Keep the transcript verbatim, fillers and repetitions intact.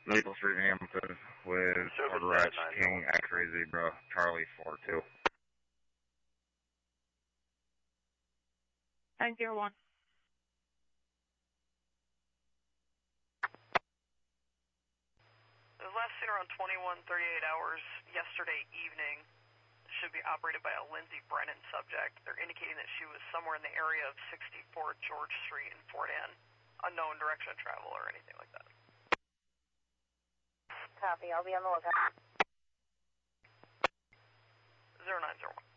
Maple Street, Hamilton, with Order Ratch, King, X-Ray Zebra, Charlie four two. nine zero one. It was last seen around twenty-one thirty-eight hours yesterday evening. Should be operated by a Lindsay Brennan subject. They're indicating that she was somewhere in the area of sixty-four George Street in Fort Anne. Unknown direction of travel or anything like that. Copy. I'll be on the lookout. zero nine zero one.